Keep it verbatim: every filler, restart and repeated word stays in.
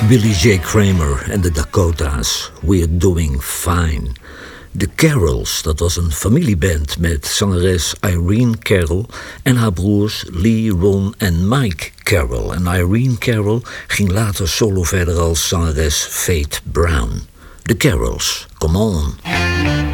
Billy J. Kramer en de Dakota's, We're Doing Fine. De Carrolls, dat was een familieband met zangeres Irene Carroll en haar broers Lee, Ron en Mike Carroll. En Irene Carroll ging later solo verder als zangeres Faith Brown. De Carrolls, come on.